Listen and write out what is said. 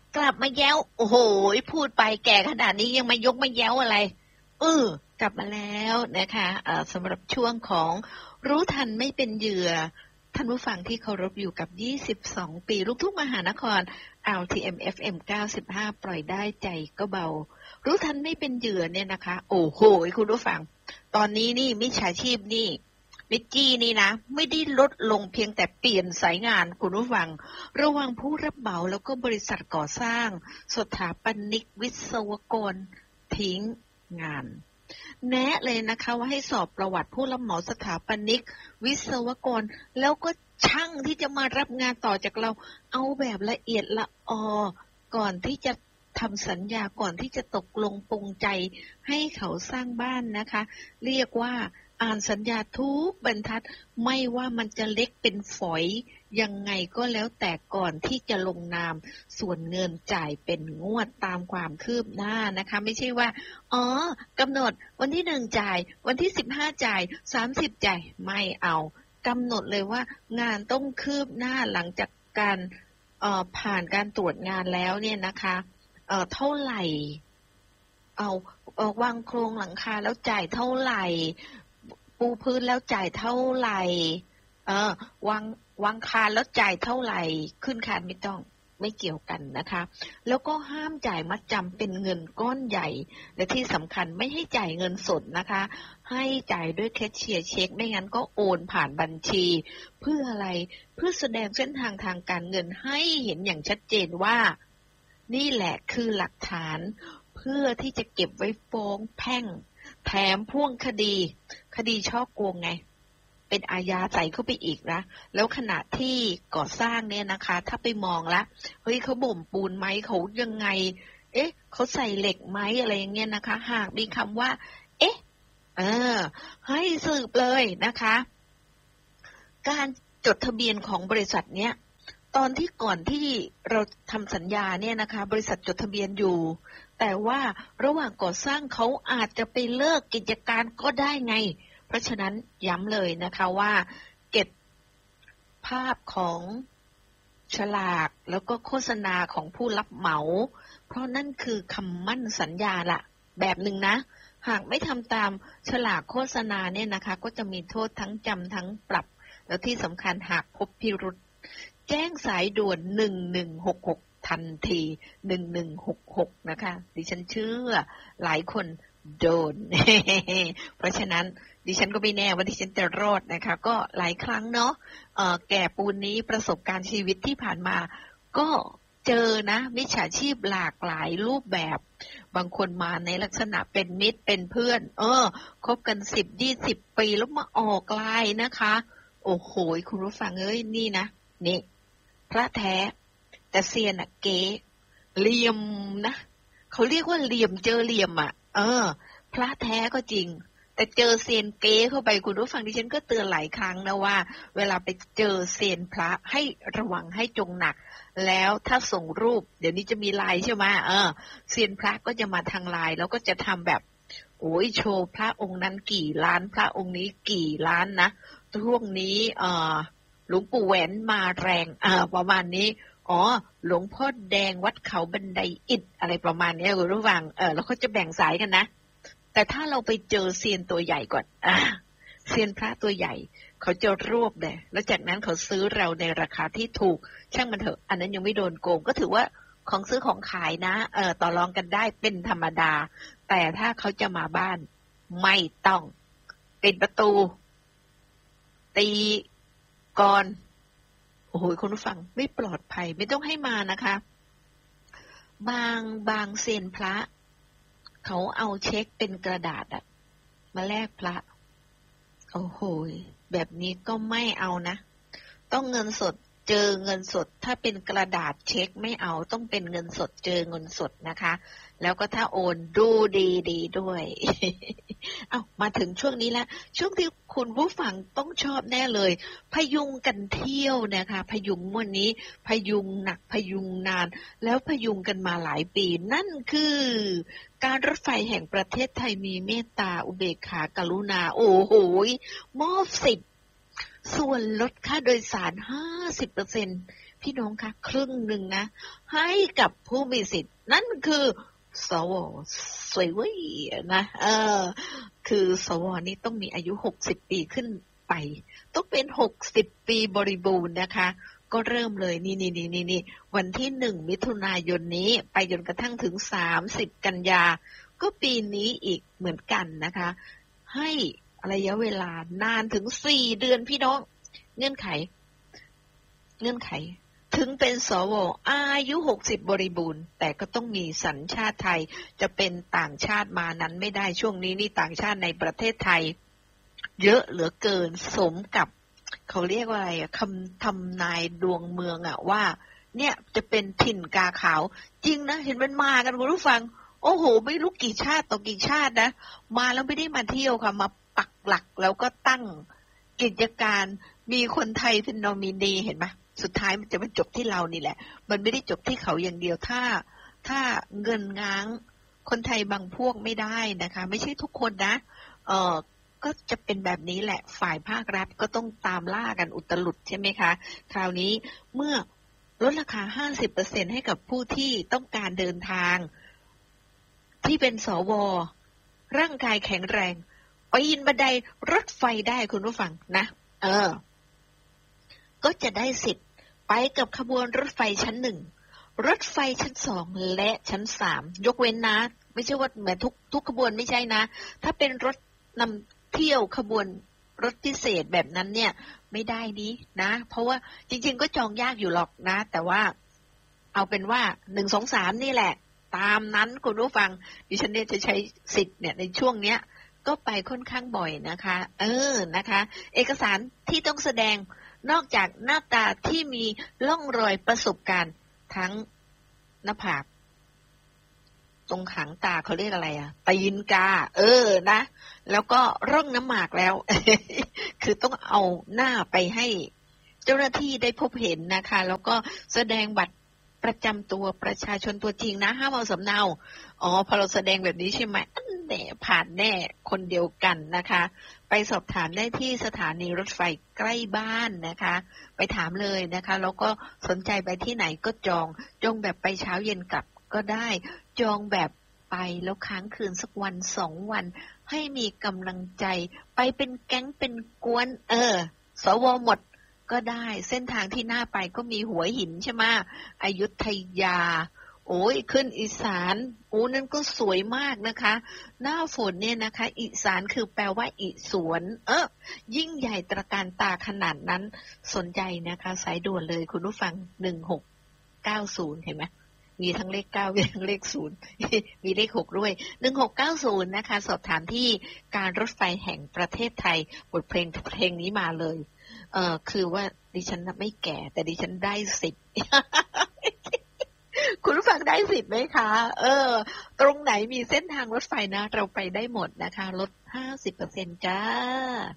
กลับมาแย้วโอ้โหพูดไปแก่ขนาดนี้ยังมายกมาแย้วอะไรกลับมาแล้วนะคะสำหรับช่วงของรู้ทันไม่เป็นเหยื่อท่านผู้ฟังที่เคารพอยู่กับ22ปีลูกทุ่งมหานคร RTM FM 95ปล่อยได้ใจก็เบารู้ทันไม่เป็นเหยื่อเนี่ยนะคะโอ้โหคุณผู้ฟังตอนนี้นี่มิจฉาชีพนี่มิจจี้นี่นะไม่ได้ลดลงเพียงแต่เปลี่ยนสายงานคุณผู้ฟังระวังผู้รับเหมาแล้วก็บริษัทก่อสร้างสถาปนิกวิศวกรทิ้งงานแนะเลยนะคะว่าให้สอบประวัติผู้รับเหมาสถาปนิกวิศวกรแล้วก็ช่างที่จะมารับงานต่อจากเราเอาแบบละเอียดละออก่อนที่จะทำสัญญาก่อนที่จะตกลงปรงใจให้เขาสร้างบ้านนะคะเรียกว่าอ่านสัญญาทุกบรรทัดไม่ว่ามันจะเล็กเป็นฝอยยังไงก็แล้วแต่ก่อนที่จะลงนามส่วนเงินจ่ายเป็นงวดตามความคืบหน้านะคะไม่ใช่ว่ากำหนดวันที่1จ่ายวันที่15จ่าย30จ่ายไม่เอากำหนดเลยว่างานต้องคืบหน้าหลังจากการผ่านการตรวจงานแล้วเนี่ยนะคะเท่าไหร่วางโครงหลังคาแล้วจ่ายเท่าไหร่ปูพื้นแล้วจ่ายเท่าไหร่วางคานแล้วจ่ายเท่าไหร่ขึ้นคานไม่เกี่ยวกันนะคะแล้วก็ห้ามจ่ายมัดจำเป็นเงินก้อนใหญ่และที่สำคัญไม่ให้จ่ายเงินสดนะคะให้จ่ายด้วยแคชเชียร์เช็คไม่งั้นก็โอนผ่านบัญชีเพื่ออะไรเพื่อแสดงเส้นทางทางการเงินให้เห็นอย่างชัดเจนว่านี่แหละคือหลักฐานเพื่อที่จะเก็บไว้ฟ้องแพ่งแถมพ่วงคดีช่อโกงไงเป็นอาญาใส่เข้าไปอีกนะแล้วขณะที่ก่อสร้างเนี่ยนะคะถ้าไปมองละเฮ้ยเขาบ่มปูนไหมเขายังไงเขาใส่เหล็กไหมอะไรอย่างเงี้ยนะคะหากมีคำว่าให้สืบเลยนะคะการจดทะเบียนของบริษัทเนี้ยตอนที่ก่อนที่เราทำสัญญาเนี่ยนะคะบริษัทจดทะเบียนอยู่แต่ว่าระหว่างก่อสร้างเขาอาจจะไปเลิกกิจการก็ได้ไงเพราะฉะนั้นย้ำเลยนะคะว่าเก็บภาพของฉลากแล้วก็โฆษณาของผู้รับเหมาเพราะนั่นคือคำมั่นสัญญาละแบบหนึ่งนะหากไม่ทำตามฉลากโฆษณาเนี่ยนะคะก็จะมีโทษทั้งจำทั้งปรับแล้วที่สำคัญหากพบพิรุธแจ้งสายด่วน1166ทันที1166นะคะดิฉันเชื่อหลายคนโดน เพราะฉะนั้นดิฉันก็ไม่แน่ว่าดิฉันจะรอดนะคะก็หลายครั้งเนาะแก่ปูนนี้ประสบการณ์ชีวิตที่ผ่านมาก็เจอนะมิจฉาชีพหลากหลายรูปแบบบางคนมาในลักษณะเป็นมิตรเป็นเพื่อนคบกัน10-20 ปีแล้วมาออกไลน์นะคะโอ้โหคุณผู้ฟังเอ้ยนี่นะนี่พระแท้แต่เซียนอะเก๋เหลี่ยมนะเขาเรียกว่าเหลี่ยมเจอเหลี่ยมอ่ะพระแท้ก็จริงแต่เจอเซียนเก๋เข้าไปคุณผู้ฟังดิฉันก็เตือนหลายครั้งนะว่าเวลาไปเจอเซียนพระให้ระวังให้จงหนักแล้วถ้าส่งรูปเดี๋ยวนี้จะมีไลน์ใช่ไหมเซียนพระก็จะมาทางไลน์แล้วก็จะทำแบบโอ้ยโชว์พระองค์นั้นกี่ล้านพระองค์นี้กี่ล้านนะช่วงนี้หลวงปู่แหวนมาแรงประมาณนี้หลวงพ่อแดงวัดเขาบันไดอิฐอะไรประมาณนี้คุณผู้ฟังแล้วเขาจะแบ่งสายกันนะแต่ถ้าเราไปเจอเซียนตัวใหญ่ก่อนเซียนพระตัวใหญ่เขาจะรวบเลยแล้วจากนั้นเขาซื้อเราในราคาที่ถูกช่างมันเถอะอันนั้นยังไม่โดนโกงก็ถือว่าของซื้อของขายนะต่อรองกันได้เป็นธรรมดาแต่ถ้าเขาจะมาบ้านไม่ต้องปิดประตูตีก่อนโอ้โหคุณผู้ฟังไม่ปลอดภัยไม่ต้องให้มานะคะบางเซียนพระเขาเอาเช็คเป็นกระดาษมาแลกพระโอ้โหแบบนี้ก็ไม่เอานะต้องเงินสดเจอเงินสดถ้าเป็นกระดาษเช็คไม่เอาต้องเป็นเงินสดเจอเงินสดนะคะแล้วก็ถ้าโอนดูดีด้วย มาถึงช่วงนี้แล้วช่วงที่คุณผู้ฟังต้องชอบแน่เลยพยุงกันเที่ยวนะคะพยุงวันนี้พยุงหนักพยุงนานแล้วพยุงกันมาหลายปีนั่นคือการรถไฟแห่งประเทศไทยมีเมตตาอุเบกขากรุณาโอ้โหมอบสิทธิ์ส่วนลดค่าโดยสาร 50% พี่น้องคะครึ่งหนึ่งนะให้กับผู้มีสิทธิ์นั่นคือสวสวยเว้ยนะคือสวนี่ต้องมีอายุ60 ปีขึ้นไปต้องเป็น60 ปีบริบูรณ์นะคะก็เริ่มเลยนี่วันที่1 มิถุนายนนี้ไปจนกระทั่งถึง30 กันยาก็ปีนี้อีกเหมือนกันนะคะให้ระยะเวลานานถึง4 เดือนพี่น้องเงื่อนไขถึงเป็นสวอายุ60 บริบูรณ์แต่ก็ต้องมีสัญชาติไทยจะเป็นต่างชาติมานั้นไม่ได้ช่วงนี้นี่ต่างชาติในประเทศไทยเยอะเหลือเกินสมกับเขาเรียกว่าอะไรคำทำนายดวงเมืองว่าเนี่ยจะเป็นถิ่นกาขาวจริงนะเห็นมันมากันคุณผู้ฟังโอ้โหไม่รู้กี่ชาติต่อกี่ชาตินะมาแล้วไม่ได้มาเที่ยวค่ะมาปักหลักแล้วก็ตั้งกิจการมีคนไทยเป็นนอมินีเห็นไหมสุดท้ายมันจะมาจบที่เรานี่แหละมันไม่ได้จบที่เขาอย่างเดียวถ้าเงินง้างคนไทยบางพวกไม่ได้นะคะไม่ใช่ทุกคนนะก็จะเป็นแบบนี้แหละฝ่ายภาครัฐก็ต้องตามล่ากันอุตลุดใช่ไหมคะคราวนี้เมื่อลดราคา 50% ให้กับผู้ที่ต้องการเดินทางที่เป็นสวร่างกายแข็งแรงปีนบันไดรถไฟได้คุณผู้ฟังนะก็จะได้สิทธิ์ไปกับขบวนรถไฟชั้น1รถไฟชั้น2และชั้น3ยกเว้นนะไม่ใช่ว่าเหมือนทุกขบวนไม่ใช่นะถ้าเป็นรถนำเที่ยวขบวนรถพิเศษแบบนั้นเนี่ยไม่ได้นี้นะเพราะว่าจริงๆก็จองยากอยู่หรอกนะแต่ว่าเอาเป็นว่า1 2 3นี่แหละตามนั้นคุณผู้ฟังดิฉันเนี่ยจะใช้สิทธิ์เนี่ยในช่วงเนี้ยก็ไปค่อนข้างบ่อยนะคะนะคะเอกสารที่ต้องแสดงนอกจากหน้าตาที่มีร่องรอยประสบการณ์ทั้งหน้าผากตรงหางตาเขาเรียกอะไรตีนกานะแล้วก็ร่องน้ำหมากแล้ว คือต้องเอาหน้าไปให้เจ้าหน้าที่ได้พบเห็นนะคะแล้วก็แสดงบัตรประจำตัวประชาชนตัวจริงนะห้ามเอาสำเนาพอเราแสดงแบบนี้ใช่ไหมแน่ผ่านแน่คนเดียวกันนะคะไปสอบถามได้ที่สถานีรถไฟใกล้บ้านนะคะไปถามเลยนะคะแล้วก็สนใจไปที่ไหนก็จองแบบไปเช้าเย็นกลับก็ได้จองแบบไปแล้วค้างคืนสักวัน2 วันให้มีกำลังใจไปเป็นแก๊งเป็นกวนสวหมดก็ได้เส้นทางที่น่าไปก็มีหัวหินใช่ไหมอยุธยาโอ้ยขึ้นอีสานนั่นก็สวยมากนะคะหน้าฝนเนี่ยนะคะอีสานคือแปลว่าอีสวนยิ่งใหญ่ตระการตาขนาดนั้นสนใจนะคะสายด่วนเลยคุณผู้ฟัง1690เห็นไหมมีทั้งเลข9มีทั้งเลข0มีเลข6ด้วย1690นะคะสอบถามที่การรถไฟแห่งประเทศไทยบทเพลงนี้มาเลยคือว่าดิฉันไม่แก่แต่ดิฉันได้สิทธิ์ คุณผู้ฟังได้สิทธิ์ไหมคะตรงไหนมีเส้นทางรถไฟนะเราไปได้หมดนะคะลด 50% จ้า